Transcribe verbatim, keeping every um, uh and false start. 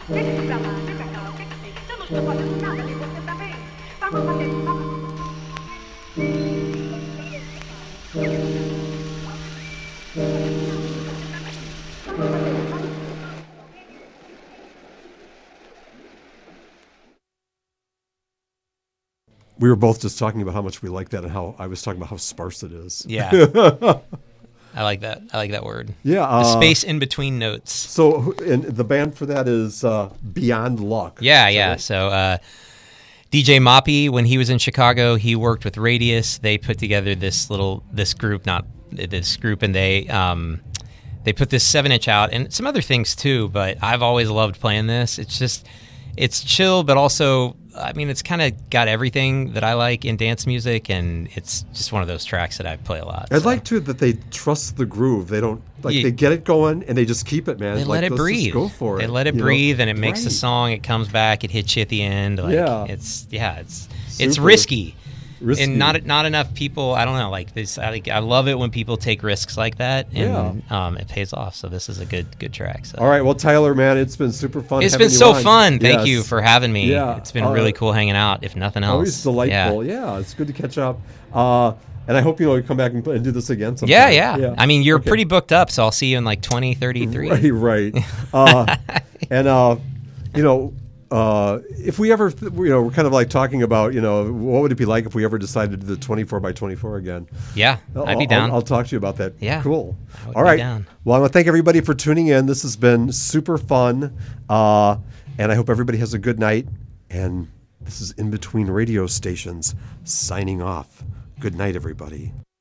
Deixa isso pra lá, vem pra cá, o que que tem? Eu não estou fazendo nada, nem você também. Vamos fazer, vamos... We were both just talking about how much we like that and how I was talking about how sparse it is. Yeah. I like that. I like that word. Yeah. The Uh, space in between notes. So, and the band for that is uh, Beyond Luck. Yeah, yeah. Right? So, uh, D J Moppy, when he was in Chicago, he worked with Radius. They put together this little, this group, not this group, and they, um, they put this seven inch out and some other things too, but I've always loved playing this. It's just, it's chill, but also, I mean, it's kind of got everything that I like in dance music, and it's just one of those tracks that I play a lot. I'd so. like to that they trust the groove. They don't like Yeah. they get it going and they just keep it, man. They like, let it let's breathe. Just go for it. They let it you breathe, know? and it makes the Right. song. It comes back. It hits you at the end. Like, Yeah. It's yeah. It's it's Super. risky. Risky. And not not enough people. I don't know. Like this, I, like, I love it when people take risks like that, and um, it pays off. So this is a good good track. So. All right, well, Tyler, man, it's been super fun. It's having been you so on. fun. Thank Yes. you for having me. Yeah. It's been Uh, really cool hanging out. If nothing else, Always delightful. Yeah. Yeah. It's good to catch up. Uh, and I hope you know you come back and, and do this again sometime. Yeah, yeah, I mean, you're Okay. pretty booked up, so I'll see you in like twenty thirty-three. Right, right. Uh, and uh, you know. Uh, if we ever, you know, we're kind of like talking about, you know, what would it be like if we ever decided to do the twenty-four by twenty-four again? Yeah, I'll, I'd be down. I'll, I'll talk to you about that. Yeah. Cool. I would All be right. down. Well, I want to thank everybody for tuning in. This has been super fun. Uh, and I hope everybody has a good night. And this is In Between Radio Stations signing off. Good night, everybody.